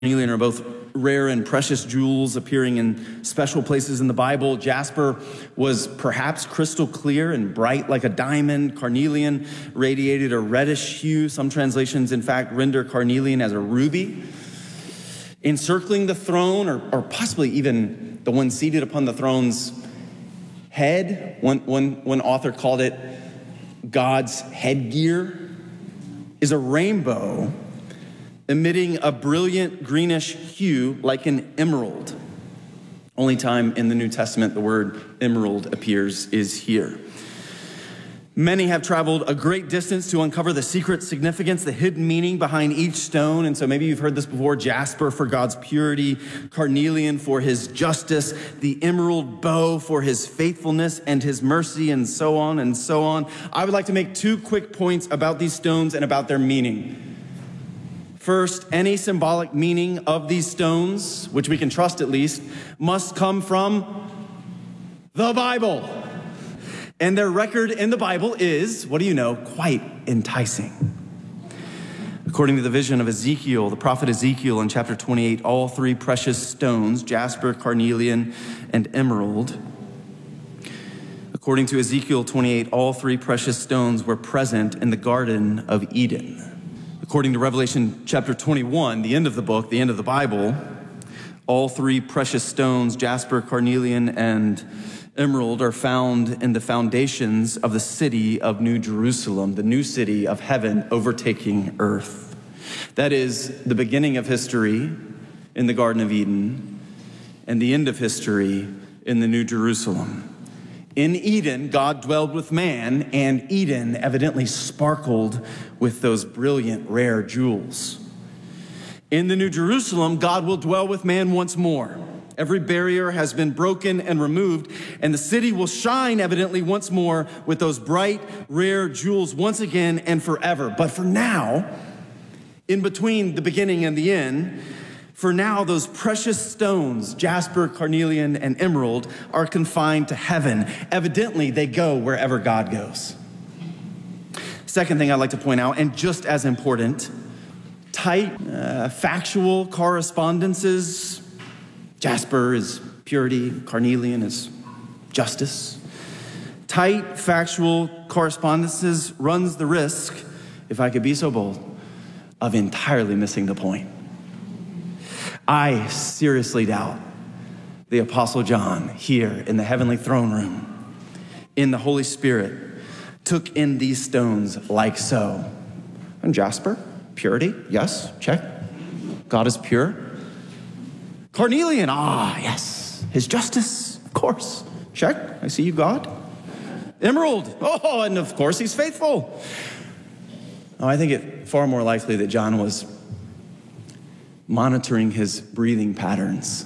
carnelian are both rare and precious jewels appearing in special places in the Bible. Jasper was perhaps crystal clear and bright like a diamond. Carnelian radiated a reddish hue. Some translations, in fact, render carnelian as a ruby. Encircling the throne, or possibly even the one seated upon the throne's head, one author called it God's headgear, is a rainbow emitting a brilliant greenish hue like an emerald. Only time in the New Testament the word emerald appears is here. Many have traveled a great distance to uncover the secret significance, the hidden meaning behind each stone. And so maybe you've heard this before: jasper for God's purity, carnelian for his justice, the emerald bow for his faithfulness and his mercy, and so on and so on. I would like to make 2 quick points about these stones and about their meaning. First, any symbolic meaning of these stones, which we can trust at least, must come from the Bible. And their record in the Bible is, what do you know, quite enticing. According to the vision of Ezekiel, the prophet Ezekiel in chapter 28, all 3 precious stones, jasper, carnelian, and emerald. According to Ezekiel 28, all 3 precious stones were present in the Garden of Eden. According to Revelation chapter 21, the end of the book, the end of the Bible, all 3 precious stones, jasper, carnelian, and emerald, are found in the foundations of the city of New Jerusalem, the new city of heaven overtaking earth. That is the beginning of history in the Garden of Eden and the end of history in the New Jerusalem. In Eden, God dwelled with man, and Eden evidently sparkled with those brilliant, rare jewels. In the New Jerusalem, God will dwell with man once more. Every barrier has been broken and removed, and the city will shine evidently once more with those bright, rare jewels once again and forever. But for now, in between the beginning and the end, for now, those precious stones, jasper, carnelian, and emerald, are confined to heaven. Evidently, they go wherever God goes. Second thing I'd like to point out, and just as important, tight, factual correspondences. Jasper is purity, carnelian is justice. Tight, factual correspondences runs the risk, if I could be so bold, of entirely missing the point. I seriously doubt the Apostle John here in the heavenly throne room, in the Holy Spirit, took in these stones like so. And jasper, purity, yes, check. God is pure. Carnelian, yes. His justice, of course, check. I see you, God. Emerald, and of course he's faithful. I think it far more likely that John was monitoring his breathing patterns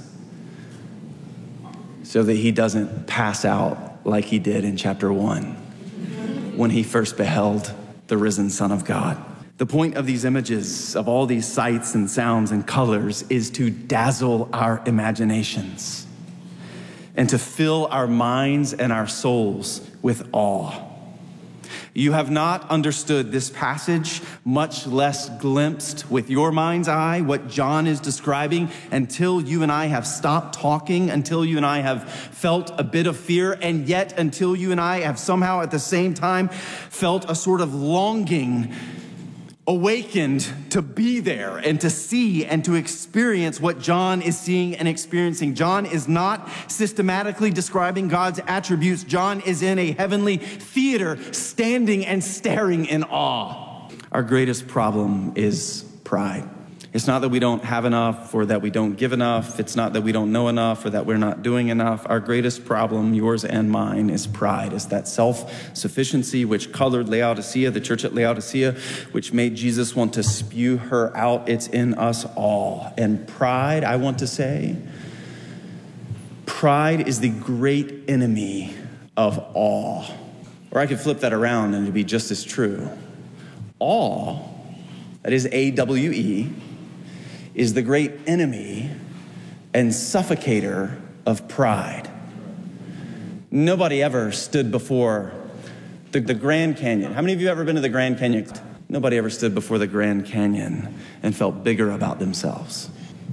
so that he doesn't pass out like he did in chapter 1 when he first beheld the risen Son of God. The point of these images, of all these sights and sounds and colors, is to dazzle our imaginations and to fill our minds and our souls with awe. You have not understood this passage, much less glimpsed with your mind's eye what John is describing, until you and I have stopped talking, until you and I have felt a bit of fear, and yet until you and I have somehow at the same time felt a sort of longing, awakened to be there and to see and to experience what John is seeing and experiencing. John is not systematically describing God's attributes. John is in a heavenly theater, standing and staring in awe. Our greatest problem is pride. It's not that we don't have enough or that we don't give enough. It's not that we don't know enough or that we're not doing enough. Our greatest problem, yours and mine, is pride. It's that self-sufficiency which colored Laodicea, the church at Laodicea, which made Jesus want to spew her out. It's in us all. And pride, I want to say, pride is the great enemy of awe. Or I could flip that around and it'd be just as true. Awe, that is A-W-E, is the great enemy and suffocator of pride. Nobody ever stood before the Grand Canyon. How many of you have ever been to the Grand Canyon? Nobody ever stood before the Grand Canyon and felt bigger about themselves.